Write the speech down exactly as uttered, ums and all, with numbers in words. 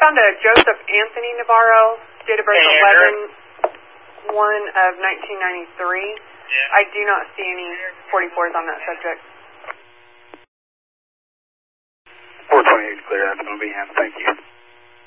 found a Joseph Anthony Navarro, date of birth eleven one of nineteen ninety-three. Yeah. I do not see any forty-fours on that subject. four twenty-eight clear, that's going to be him. Thank you.